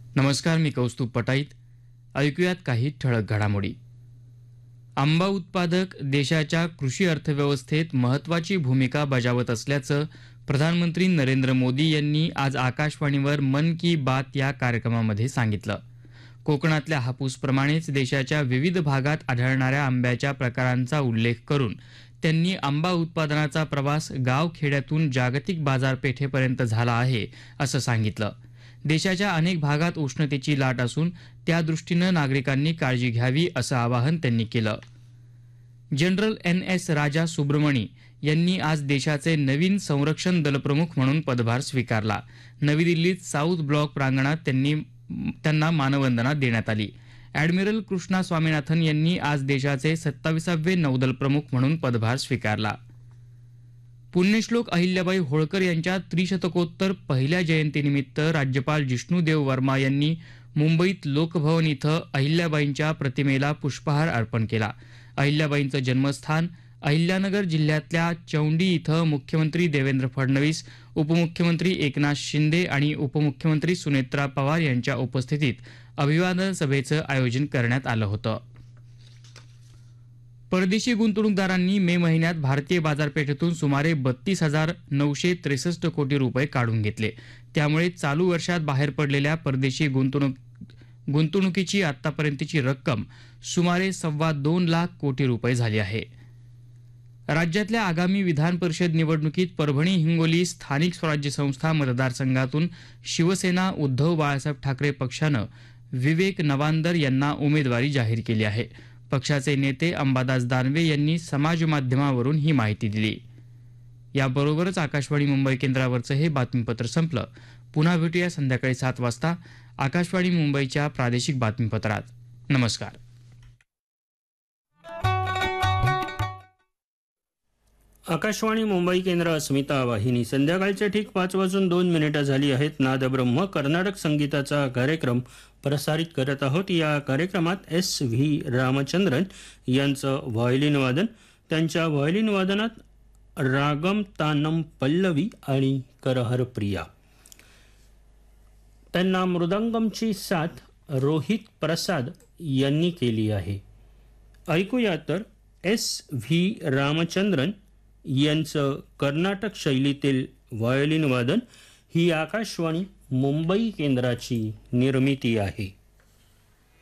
नमस्कार, मी कौस्तुभ पटाईत. ऐकूयात काही ठळक घडामोडी. आंबा उत्पादक देशाच्या कृषी अर्थव्यवस्थेत महत्त्वाची भूमिका बजावत असल्याचं प्रधानमंत्री नरेंद्र मोदी यांनी आज आकाशवाणीवर मन की बात या कार्यक्रमामध्ये सांगितलं. कोकणातल्या हापूसप्रमाणेच देशाच्या विविध भागात आढळणाऱ्या आंब्याच्या प्रकारांचा उल्लेख करून त्यांनी आंबा उत्पादनाचा प्रवास गावखेड्यातून जागतिक बाजारपेठेपर्यंत झाला आहे असं सांगितलं. देशाच्या अनेक भागात उष्णतेची लाट असून त्यादृष्टीनं नागरिकांनी काळजी घ्यावी असं आवाहन त्यांनी केलं. जनरल NS राजा सुब्रमणी यांनी आज देशाचे नवीन संरक्षण दलप्रमुख म्हणून पदभार स्वीकारला. नवी दिल्लीत साऊथ ब्लॉक प्रांगणात त्यांना मानवंदना देण्यात आली. ॲडमिरल कृष्णा स्वामीनाथन यांनी आज देशाचे 27वे नौदल प्रमुख म्हणून पदभार स्वीकारला. पुण्यश्लोक अहिल्याबाई होळकर यांच्या त्रिशतकोत्तर पहिल्या जयंतीनिमित्त राज्यपाल जिष्णुदेव वर्मा यांनी मुंबईत लोकभवन इथं अहिल्याबाईंच्या प्रतिमेला पुष्पहार अर्पण केला. अहिल्याबाईंचं जन्मस्थान अहिल्यानगर जिल्ह्यातल्या चौंडी इथं मुख्यमंत्री देवेंद्र फडणवीस, उपमुख्यमंत्री एकनाथ शिंदे आणि उपमुख्यमंत्री सुनेत्रा पवार यांच्या उपस्थितीत अभिवादन सभेचं आयोजन करण्यात आलं होतं. परदेशी गुंतवणूकदारांनी मे महिन्यात भारतीय बाजारपेठेतून सुमारे 32,963 कोटी रुपये काढून घेतले. त्यामुळे चालू वर्षात बाहेर पडलेल्या परदेशी गुंतवणुकीची आतापर्यंतची रक्कम सुमारे 2.25 लाख कोटी रुपये झाली आहे. राज्यातल्या आगामी विधान परिषद निवडणुकीत परभणी हिंगोली स्थानिक स्वराज्य संस्था मतदारसंघातून शिवसेना उद्धव बाळासाहेब ठाकरे पक्षानं विवेक नवांदर यांना उमेदवारी जाहीर केली आहे. पक्षाचे नेते अंबादास दानवे यांनी समाज माध्यमावरून ही माहिती दिली. याबरोबरच आकाशवाणी मुंबई केंद्रावरचं हे बातमीपत्र संपलं. पुन्हा भेटूया संध्याकाळी 7 वाजता आकाशवाणी मुंबईच्या प्रादेशिक बातमीपत्रात. नमस्कार. आकाशवाणी मुंबई केंद्र अस्मिता वाहिनी. संध्याकाळचे ठीक 5:02 झाली आहेत. नादब्रह्म कर्नाटक संगीताचा कार्यक्रम प्रसारित करत आहोत. या कार्यक्रमात SV रामचंद्रन यांचं व्हायोलिन वादन, त्यांच्या व्हायोलिन वादनात रागम तानम पल्लवी आणि करहर प्रिया. त्यांना मृदंगमची साथ रोहित प्रसाद यांनी केली आहे. ऐकूया तर SV रामचंद्रन यांचं कर्नाटक शैलीतील व्हायोलिन वादन. ही आकाशवाणी मुंबई केंद्राची निर्मिती आहे.